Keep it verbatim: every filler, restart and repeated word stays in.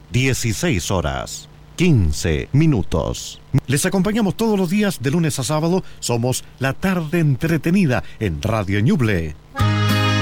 dieciséis horas, quince minutos. Les acompañamos todos los días de lunes a sábado. Somos La Tarde Entretenida en Radio Ñuble.